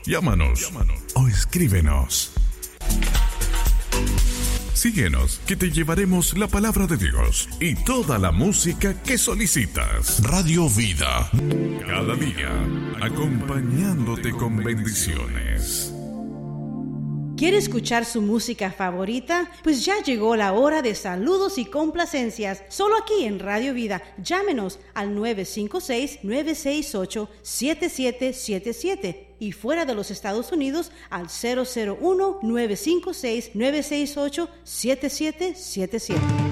Llámanos o escríbenos. Síguenos, que te llevaremos la palabra de Dios y toda la música que solicitas. Radio Vida, cada día acompañándote con bendiciones. ¿Quiere escuchar su música favorita? Pues ya llegó la hora de saludos y complacencias. Solo aquí en Radio Vida. Llámenos al 956-968-7777 y fuera de los Estados Unidos al 001-956-968-7777.